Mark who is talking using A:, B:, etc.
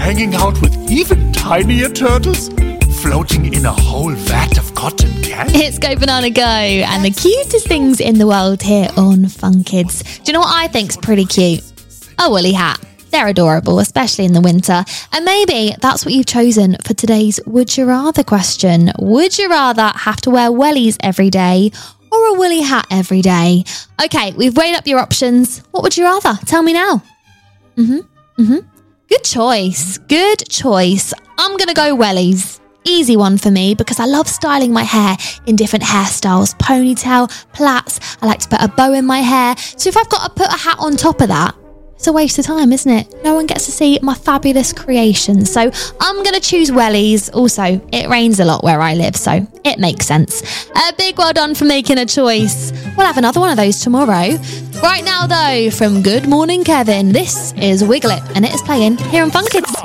A: hanging out with even tinier turtles, floating in a whole vat of cotton candy.
B: It's Go Banana Go, and the cutest things in the world here on Fun Kids. Do you know what I think's pretty cute? A woolly hat. They're adorable, especially in the winter. And maybe that's what you've chosen for today's Would You Rather question. Would you rather have to wear wellies every day or a woolly hat every day? Okay, we've weighed up your options. What would you rather? Tell me now. Good choice. Good choice. I'm going to go wellies. Easy one for me because I love styling my hair in different hairstyles. Ponytail, plaits. I like to put a bow in my hair. So if I've got to put a hat on top of that, it's a waste of time, isn't it? No one gets to see my fabulous creation. So I'm going to choose wellies. Also, it rains a lot where I live, so it makes sense. A big well done for making a choice. We'll have another one of those tomorrow. Right now, though, from Good Morning Kevin, this is Wiggle It, and it is playing here on Fun Kids.